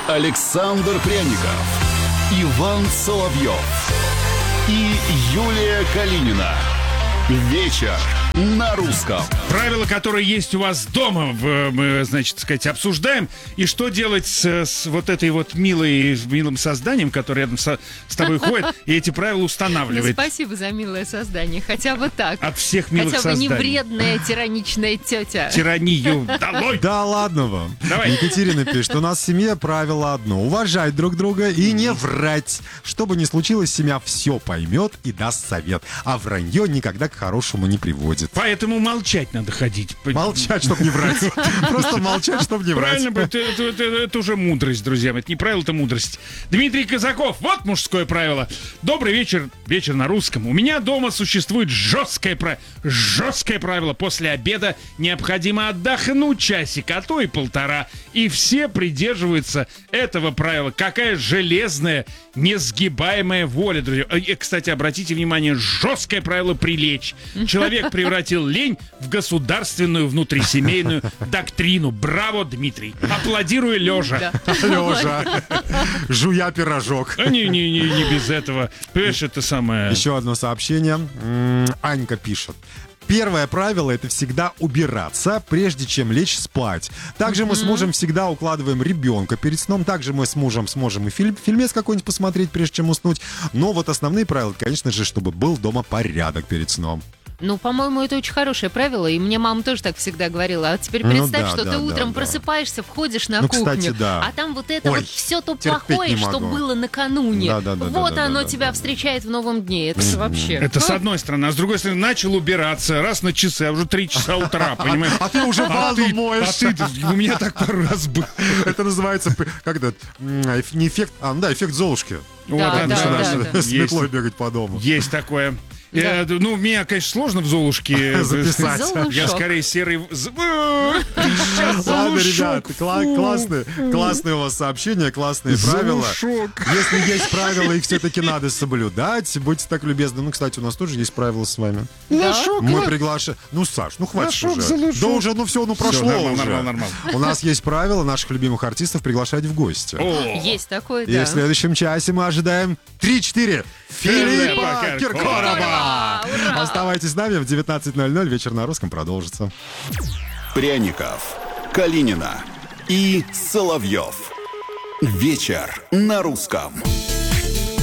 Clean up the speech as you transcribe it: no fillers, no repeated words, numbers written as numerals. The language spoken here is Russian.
Александр Пряников, Иван Соловьев и Юлия Калинина. Вечер на русском. Правила, которые есть у вас дома, мы, значит, сказать, обсуждаем. И что делать с вот этой вот милым созданием, которое рядом с тобой ходит, и эти правила устанавливает. Ну, спасибо за милое создание, хотя бы так. От всех милых хотя бы созданий. не вредная тираничная тетя. Тиранию долой! Да ладно вам. Давай. Екатерина пишет, у нас в семье правило одно: уважать друг друга и не врать. Что бы ни случилось, семья все поймет и даст совет. А вранье никогда к хорошему не приводит. Поэтому молчать надо ходить. Молчать, чтобы не врать. Просто молчать, чтобы не врать. Правильно, это уже мудрость, друзья. Это не правило, это мудрость. Дмитрий Казаков, вот мужское правило. Добрый вечер, вечер на русском. У меня дома существует жесткое правило. После обеда необходимо отдохнуть часик, а то и полтора. И все придерживаются этого правила. Какая железная, несгибаемая воля, друзья. И, кстати, обратите внимание, жесткое правило прилечь. Человек превратил лень в государственную внутрисемейную доктрину. Браво, Дмитрий. Аплодирую лежа. Лежа. Жуя пирожок. Не без этого. Понимаешь, это самое... Еще одно сообщение. Анька пишет. Первое правило — это всегда убираться, прежде чем лечь спать. Также мы с мужем всегда укладываем ребенка перед сном. Также мы с мужем сможем и фильмец какой-нибудь посмотреть, прежде чем уснуть. Но вот основные правила, конечно же, чтобы был дома порядок перед сном. Ну, по-моему, это очень хорошее правило, и мне мама тоже так всегда говорила. А теперь представь, что ты утром просыпаешься, входишь на кухню, кстати, да. а там вот это Ой, вот все то терпеть плохое, не что могу. было накануне. Вот оно тебя да. встречает в новом дне. Это вообще... Это с одной стороны. А с другой стороны, начал убираться. Раз на часы, а уже 3 часа утра, понимаешь? А ты уже ванну моешь. У меня так пару раз было. Это называется, как это, не эффект, эффект Золушки. Да. С метлой бегать по дому. Есть такое. Да. Меня, конечно, сложно в Золушке записать. Золушок. Я скорее серый... Ладно, ребята, классные у вас сообщения, классные правила. Если есть правила, их все-таки надо соблюдать. Будьте так любезны. Ну, кстати, у нас тоже есть правила с вами. Мы приглашаем... Ну, Саш, хватит уже. Да уже, все, прошло уже. Нормально. У нас есть правила наших любимых артистов приглашать в гости. Есть такое, И да. в следующем часе мы ожидаем 3-4 Филиппа Киркорова. Ура! Оставайтесь с нами, в 19:00 вечер на русском продолжится. Пряников, Калинина и Соловьев. Вечер на русском.